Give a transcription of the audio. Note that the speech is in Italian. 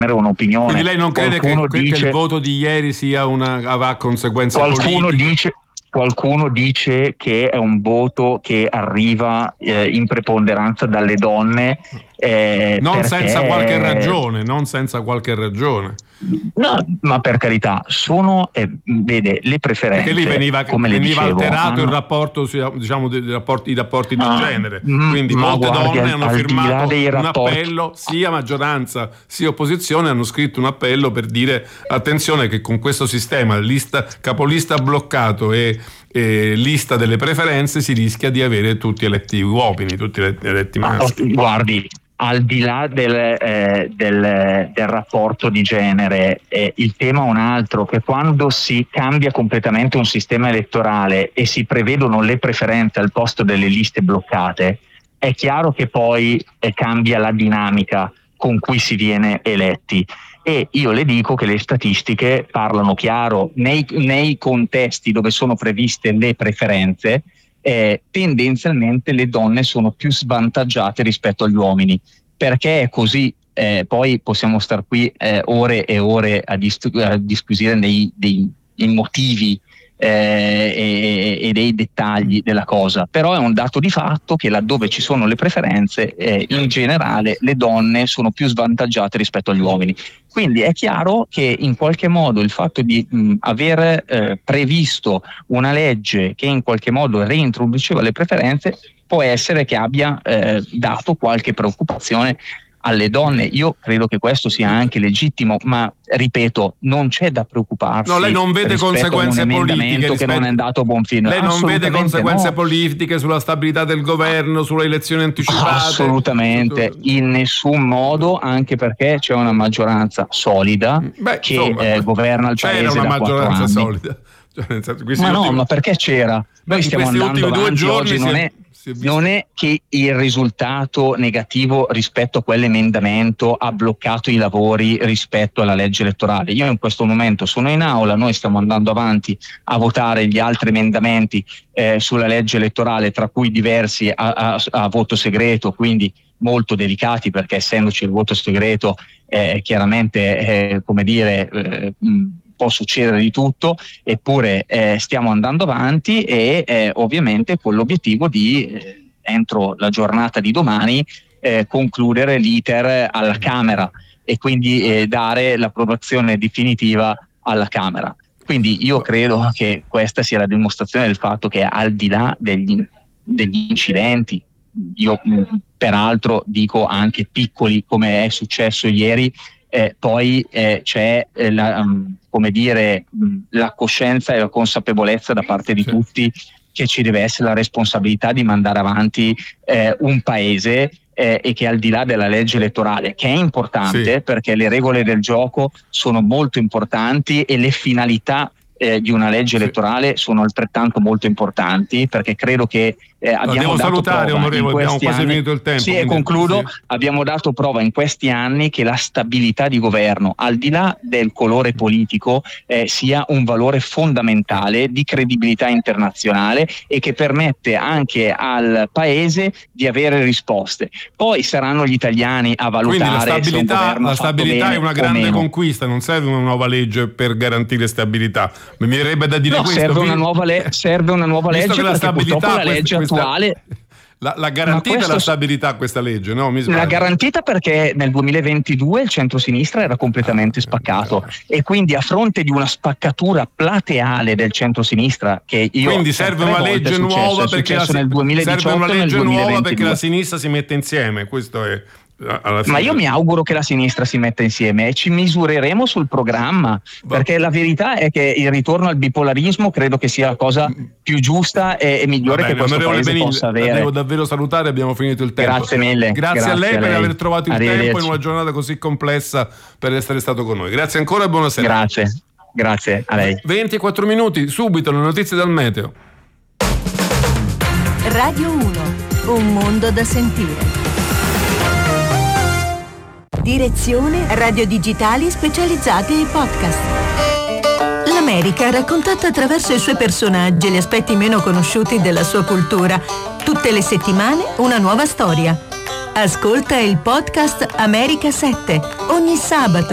un'opinione. Quindi lei non crede che il voto di ieri avrà conseguenze politiche? Qualcuno dice che è un voto che arriva in preponderanza dalle donne. Non senza qualche ragione. No, ma per carità, vede, le preferenze. Perché lì veniva alterato il rapporto, i rapporti di genere. Quindi molte donne hanno firmato un appello, sia maggioranza sia opposizione hanno scritto un appello per dire attenzione che con questo sistema capolista bloccato e lista delle preferenze si rischia di avere tutti eletti uomini, tutti eletti maschi. Guardi, al di là del rapporto di genere, il tema è un altro, che quando si cambia completamente un sistema elettorale e si prevedono le preferenze al posto delle liste bloccate, è chiaro che poi cambia la dinamica con cui si viene eletti. E io le dico che le statistiche parlano chiaro: nei contesti dove sono previste le preferenze, tendenzialmente le donne sono più svantaggiate rispetto agli uomini. Perché è così? Poi possiamo star qui ore e ore a disquisire dei motivi e dei dettagli della cosa, però è un dato di fatto che laddove ci sono le preferenze, in generale le donne sono più svantaggiate rispetto agli uomini. Quindi è chiaro che in qualche modo il fatto di aver previsto una legge che in qualche modo reintroduceva le preferenze può essere che abbia dato qualche preoccupazione alle donne. Io credo che questo sia anche legittimo, ma ripeto, non c'è da preoccuparsi. No, lei non vede conseguenze politiche che non è andato a buon fine. Lei non vede conseguenze politiche sulla stabilità del governo, sulle elezioni anticipate? Assolutamente, in nessun modo, anche perché c'è una maggioranza solida governa il paese. C'era una maggioranza solida. Ma perché c'era? Noi stiamo andando avanti oggi, non è che il risultato negativo rispetto a quell'emendamento ha bloccato i lavori rispetto alla legge elettorale. Io in questo momento sono in aula, noi stiamo andando avanti a votare gli altri emendamenti sulla legge elettorale, tra cui diversi a voto segreto, quindi molto delicati, perché essendoci il voto segreto chiaramente può succedere di tutto, eppure stiamo andando avanti e ovviamente con l'obiettivo di entro la giornata di domani concludere l'iter alla Camera e quindi dare l'approvazione definitiva alla Camera. Quindi io credo che questa sia la dimostrazione del fatto che al di là degli incidenti, io peraltro dico anche piccoli come è successo ieri, poi c'è la coscienza e la consapevolezza da parte di tutti che ci deve essere la responsabilità di mandare avanti un paese e che al di là della legge elettorale, che è importante perché le regole del gioco sono molto importanti e le finalità di una legge elettorale sono altrettanto molto importanti, perché credo che abbiamo dato prova onorevole, abbiamo quasi finito il tempo. E concludo. Abbiamo dato prova in questi anni che la stabilità di governo, al di là del colore politico, sia un valore fondamentale di credibilità internazionale e che permette anche al paese di avere risposte. Poi saranno gli italiani a valutare se un governo la stabilità è una grande meno. Conquista, non serve una nuova legge per garantire stabilità. Mi verrebbe da dire questo. Serve una nuova legge, che la stabilità, la legge attuale l'ha garantita la stabilità questa legge, no? L'ha garantita perché nel 2022 il centrosinistra era completamente spaccato e quindi a fronte di una spaccatura plateale del centrosinistra che quindi serve una legge nuova perché nel 2018 serve una legge nel nuova perché la sinistra si mette insieme, questo è. Ma io mi auguro che la sinistra si metta insieme e ci misureremo sul programma, perché la verità è che il ritorno al bipolarismo credo che sia la cosa più giusta e migliore che questo paese possa avere. Devo davvero salutare, abbiamo finito il tempo. Grazie mille. Grazie a lei per aver trovato il tempo in una giornata così complessa, per essere stato con noi. Grazie ancora e buonasera. Grazie a lei. 24 minuti, subito le notizie dal meteo. Radio 1, un mondo da sentire. Direzione radio digitali specializzate e podcast. L'America raccontata attraverso i suoi personaggi e gli aspetti meno conosciuti della sua cultura. Tutte le settimane una nuova storia. Ascolta il podcast America 7 ogni sabato